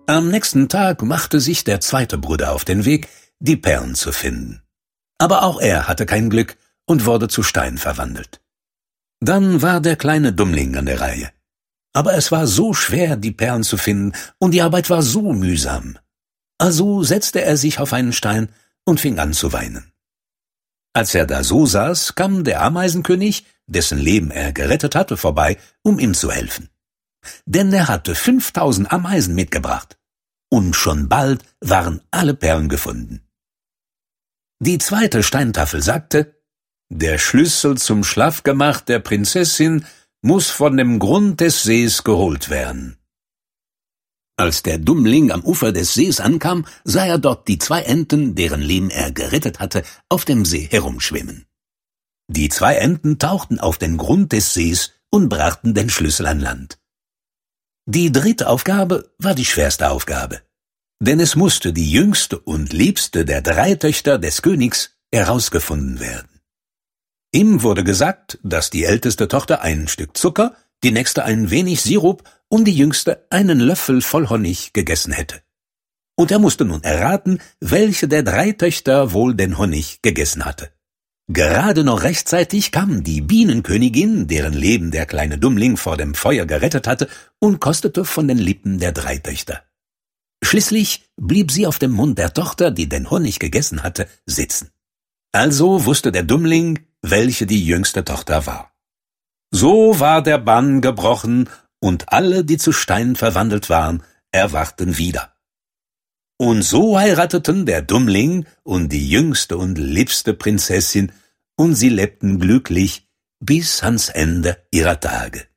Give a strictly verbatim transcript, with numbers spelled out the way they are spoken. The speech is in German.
Am nächsten Tag machte sich der zweite Bruder auf den Weg, die Perlen zu finden. Aber auch er hatte kein Glück und wurde zu Stein verwandelt. Dann war der kleine Dummling an der Reihe. Aber es war so schwer, die Perlen zu finden, und die Arbeit war so mühsam. Also setzte er sich auf einen Stein und fing an zu weinen. Als er da so saß, kam der Ameisenkönig, dessen Leben er gerettet hatte, vorbei, um ihm zu helfen. Denn er hatte fünftausend Ameisen mitgebracht. Und schon bald waren alle Perlen gefunden. Die zweite Steintafel sagte: Der Schlüssel zum Schlafgemach der Prinzessin muss von dem Grund des Sees geholt werden. Als der Dummling am Ufer des Sees ankam, sah er dort die zwei Enten, deren Leben er gerettet hatte, auf dem See herumschwimmen. Die zwei Enten tauchten auf den Grund des Sees und brachten den Schlüssel an Land. Die dritte Aufgabe war die schwerste Aufgabe, denn es musste die jüngste und liebste der drei Töchter des Königs herausgefunden werden. Ihm wurde gesagt, dass die älteste Tochter ein Stück Zucker, die nächste ein wenig Sirup und die jüngste einen Löffel voll Honig gegessen hätte. Und er musste nun erraten, welche der drei Töchter wohl den Honig gegessen hatte. Gerade noch rechtzeitig kam die Bienenkönigin, deren Leben der kleine Dummling vor dem Feuer gerettet hatte, und kostete von den Lippen der drei Töchter. Schließlich blieb sie auf dem Mund der Tochter, die den Honig gegessen hatte, sitzen. Also wusste der Dummling, welche die jüngste Tochter war. So war der Bann gebrochen, und alle, die zu Stein verwandelt waren, erwachten wieder. Und so heirateten der Dummling und die jüngste und liebste Prinzessin, und sie lebten glücklich bis ans Ende ihrer Tage.